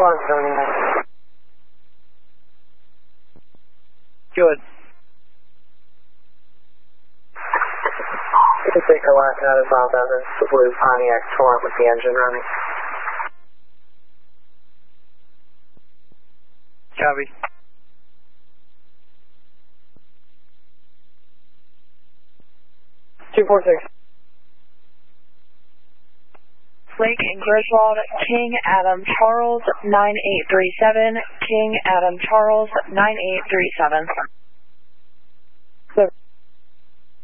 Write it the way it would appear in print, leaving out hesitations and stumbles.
179. Good. You can take our last note as well, Douglas. The blue Pontiac Torrent with the engine running. Copy. Lake and Griswold, King Adam Charles 9837, King Adam Charles 9837.